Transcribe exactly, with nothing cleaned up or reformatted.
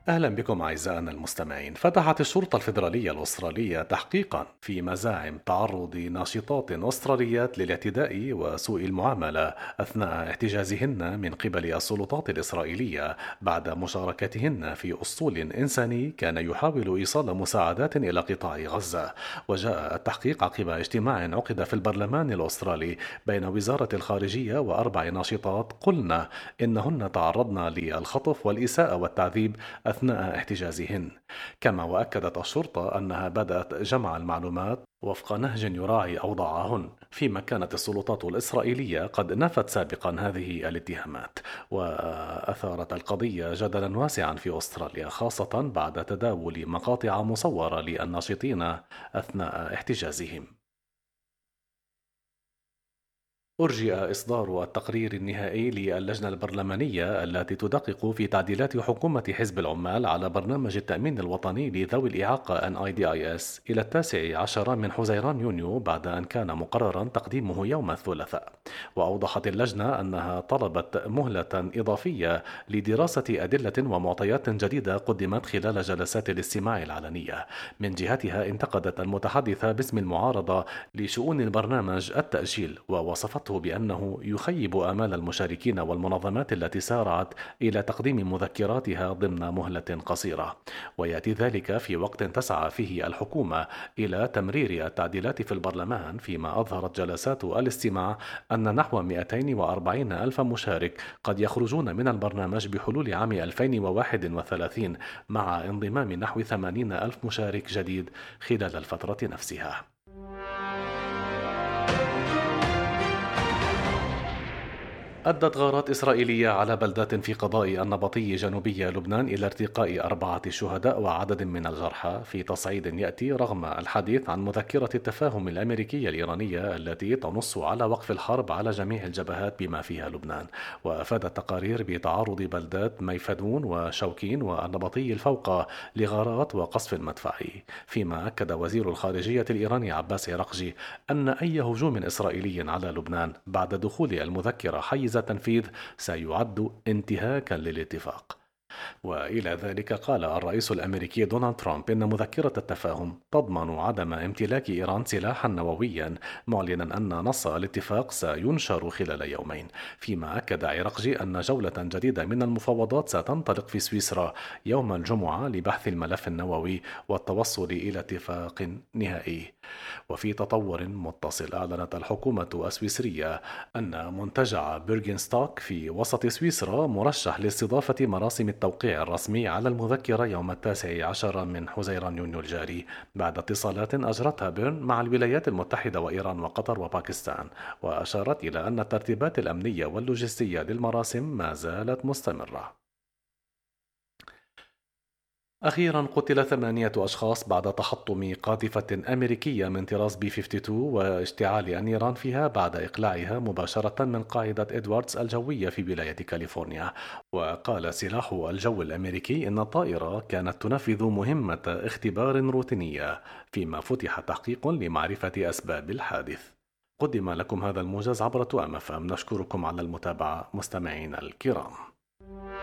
أهلا بكم أعزائنا المستمعين. فتحت الشرطة الفيدرالية الأسترالية تحقيقا في مزاعم تعرض ناشطات أستراليات للاعتداء وسوء المعاملة أثناء احتجازهن من قبل السلطات الإسرائيلية بعد مشاركتهن في أسطول إنساني كان يحاول إيصال مساعدات إلى قطاع غزة. وجاء التحقيق عقب اجتماع عقد في البرلمان الأسترالي بين وزارة الخارجية وأربع ناشطات قلنا إنهن تعرضن للخطف والإساءة والتعذيب أثناء احتجازهن. كما وأكدت الشرطة أنها بدأت جمع المعلومات وفق نهج يراعي أوضاعهن، فيما كانت السلطات الإسرائيلية قد نفت سابقا هذه الاتهامات. وأثارت القضية جدلا واسعا في أستراليا، خاصة بعد تداول مقاطع مصورة للناشطين أثناء احتجازهم. أرجئ إصدار التقرير النهائي للجنة البرلمانية التي تدقق في تعديلات حكومة حزب العمال على برنامج التأمين الوطني لذوي الإعاقة إن آي دي آي إس إلى التاسع عشر من حزيران يونيو، بعد أن كان مقررا تقديمه يوم الثلاثاء. وأوضحت اللجنة أنها طلبت مهلة إضافية لدراسة أدلة ومعطيات جديدة قدمت خلال جلسات الاستماع العلنية. من جهتها انتقدت المتحدثة باسم المعارضة لشؤون البرنامج التأجيل، ووصفته بأنه يخيب آمال المشاركين والمنظمات التي سارعت إلى تقديم مذكراتها ضمن مهلة قصيرة. ويأتي ذلك في وقت تسعى فيه الحكومة إلى تمرير التعديلات في البرلمان، فيما أظهرت جلسات الاستماع أن نحو مئتين وأربعين ألف مشارك قد يخرجون من البرنامج بحلول عام ألفين وواحد وثلاثين، مع انضمام نحو ثمانين ألف مشارك جديد خلال الفترة نفسها. أدت غارات إسرائيلية على بلدات في قضاء النبطي جنوبي لبنان إلى ارتقاء أربعة شهداء وعدد من الجرحى، في تصعيد يأتي رغم الحديث عن مذكرة التفاهم الأمريكية الإيرانية التي تنص على وقف الحرب على جميع الجبهات بما فيها لبنان. وأفادت تقارير بتعرض بلدات ميفدون وشوكين والنبطي الفوقى لغارات وقصف مدفعي، فيما أكد وزير الخارجية الإيراني عباس عراقجي أن أي هجوم إسرائيلي على لبنان بعد دخول المذكرة حيز التنفيذ سيعد انتهاكا للاتفاق. وإلى ذلك قال الرئيس الأمريكي دونالد ترامب إن مذكرة التفاهم تضمن عدم امتلاك إيران سلاحا نوويا، معلنا أن نص الاتفاق سينشر خلال يومين. فيما أكد عراقجي أن جولة جديدة من المفاوضات ستنطلق في سويسرا يوم الجمعة لبحث الملف النووي والتوصل إلى اتفاق نهائي. وفي تطور متصل، أعلنت الحكومة السويسرية أن منتجع بيرغنستوك في وسط سويسرا مرشح لاستضافة مراسم التوقيع الرسمي على المذكرة يوم التاسع عشر من حزيران يونيو الجاري، بعد اتصالات أجرتها بيرن مع الولايات المتحدة وإيران وقطر وباكستان. وأشارت إلى أن الترتيبات الأمنية واللوجستية للمراسم ما زالت مستمرة. أخيرا قتل ثمانية أشخاص بعد تحطم قاذفة أمريكية من طراز بي اثنين وخمسين واشتعال النيران فيها بعد إقلاعها مباشرة من قاعدة إدواردز الجوية في ولاية كاليفورنيا. وقال سلاح الجو الأمريكي إن الطائرة كانت تنفذ مهمة اختبار روتينية، فيما فتح تحقيق لمعرفة أسباب الحادث. قدم لكم هذا الموجز عبر توأم أف أم. نشكركم على المتابعة مستمعينا الكرام.